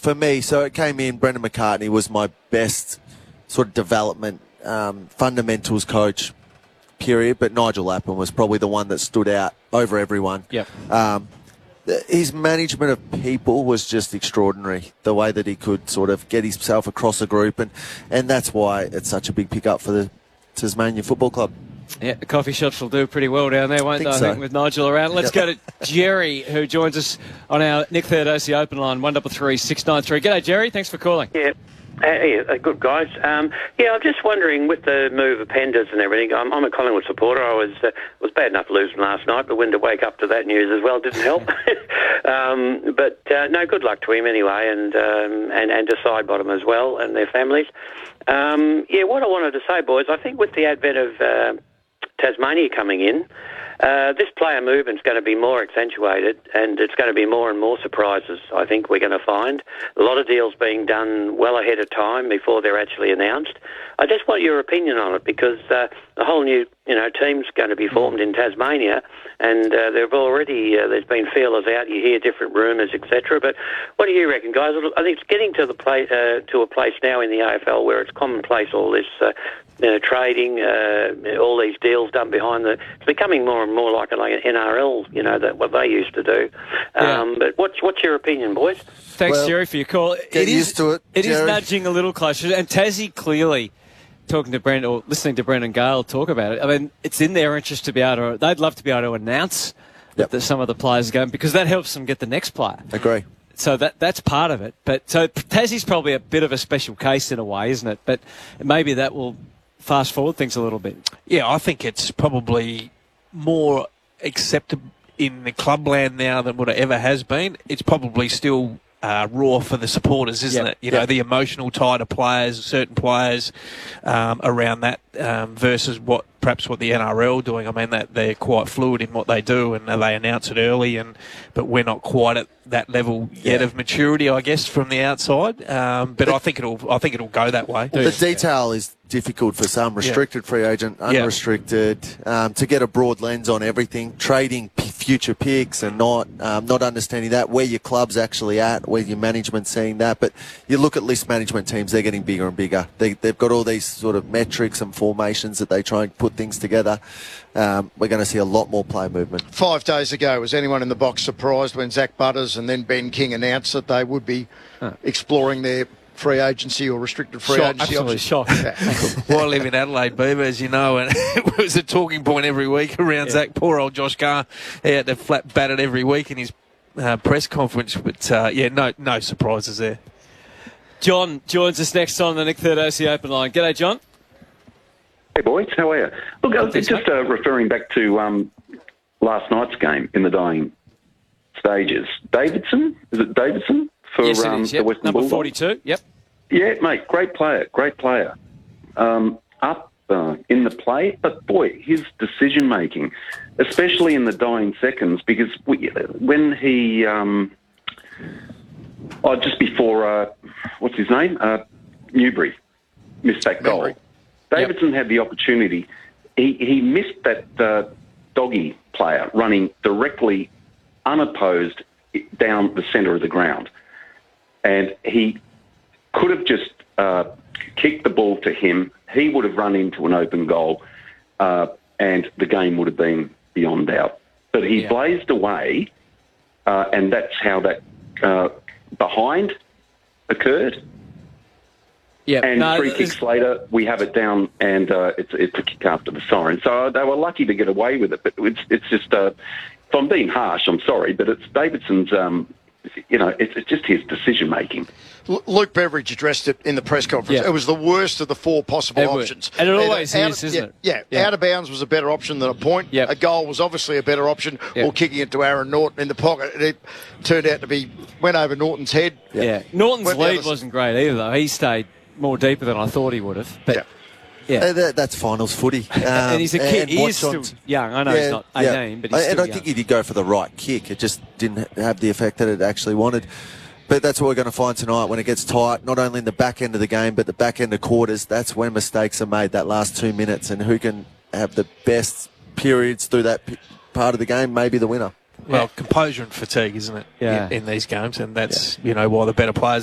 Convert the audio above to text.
for me, so it came in, Brendan McCartney was my best sort of development fundamentals coach, period, but Nigel Lappin was probably the one that stood out over everyone. Yep. His management of people was just extraordinary, the way that he could sort of get himself across a group, and that's why it's such a big pickup for the Tasmania Football Club. Yeah, the coffee shops will do pretty well down there, won't they? I think with Nigel around. Let's go to Jerry, who joins us on our Nick Theodosi open line, 133 693. G'day, Jerry. Thanks for calling. Yeah. Good guys. I'm just wondering with the move of Penders and everything. I'm a Collingwood supporter. I was bad enough losing last night, but when to wake up to that news as well didn't help. But no, good luck to him anyway, and to Sidebottom as well and their families. What I wanted to say, boys, I think with the advent of Tasmania coming in, this player movement's going to be more accentuated, and it's going to be more and more surprises. I think we're going to find a lot of deals being done well ahead of time before they're actually announced. I just want your opinion on it, because the whole new team's going to be formed in Tasmania, and there's been feelers out. You hear different rumours, etc. But what do you reckon, guys? I think it's getting to a place now in the AFL where it's commonplace, all this trading, all these deals done behind it's becoming more and more like an NRL, that what they used to do. But what's your opinion, boys? Thanks, Jerry, for your call. Get used to it. It is nudging a little closer, and Tassie clearly, talking to Brent or listening to Brendan Gale talk about it, I mean, it's in their interest to be able to, they'd love to be able to announce that some of the players are going, because that helps them get the next player. Agree. So that's part of it. But so Tassie's probably a bit of a special case in a way, isn't it? But maybe that will fast forward things a little bit. Yeah, I think it's probably more accepted in the clubland now than what it ever has been. It's probably still raw for the supporters, isn't it? You know, the emotional tie to players, certain players around that versus what the NRL doing. I mean, that they're quite fluid in what they do, and they announce it early, but we're not quite at that level yet of maturity, I guess, from the outside. But I think it'll go that way. The detail is difficult for some. Restricted free agent, unrestricted, to get a broad lens on everything, trading future picks and not understanding that, where your club's actually at, where your management's seeing that. But you look at list management teams, they're getting bigger and bigger. They've got all these sort of metrics and formations that they try and put things together. We're going to see a lot more play movement. 5 days ago, was anyone in the box surprised when Zach Butters and then Ben King announced that they would be exploring their free agency or restricted free agency? Absolutely shocked. Well, I live in Adelaide, Beaver, as you know, and it was a talking point every week around Zach. Poor old Josh Carr, he had to flat bat it every week in his press conference. But, no surprises there. John joins us next on the Nick Theodosi Open Line. G'day, John. Hey, boys. How are you? Look, just referring back to last night's game in the dying stages. Davidson? Is it Davidson? For, yes, it is, the Western number Bulldogs? 42, yep. Yeah, mate, great player. Up in the play, but boy, his decision-making, especially in the dying seconds, because when he, just before, what's his name? Newbury missed that goal. Davidson had the opportunity. He missed that doggy player running directly unopposed down the centre of the ground. And he could have just kicked the ball to him. He would have run into an open goal, and the game would have been beyond doubt. But he blazed away, and that's how that behind occurred. Yeah, and 3 kicks later, we have it down, and it's a kick after the siren. So they were lucky to get away with it. But it's just, if I'm being harsh, I'm sorry, but it's Davidson's. It's just his decision-making. Luke Beveridge addressed it in the press conference. Yeah. It was the worst of the 4 possible options. And it always is, isn't it? Yeah, out of bounds was a better option than a point. Yep. A goal was obviously a better option, or kicking it to Aaron Norton in the pocket. It turned out to be, went over Norton's head. Yeah. Norton's lead wasn't great either, though. He stayed more deeper than I thought he would have. But that's finals footy. And he's a kid. He is still young. I know he's not 18, but he's still young. I think he did go for the right kick. It just didn't have the effect that it actually wanted. But that's what we're going to find tonight when it gets tight, not only in the back end of the game, but the back end of quarters. That's when mistakes are made, that last 2 minutes, and who can have the best periods through that part of the game may be the winner. Well, composure and fatigue, isn't it, in these games? And that's, why the better players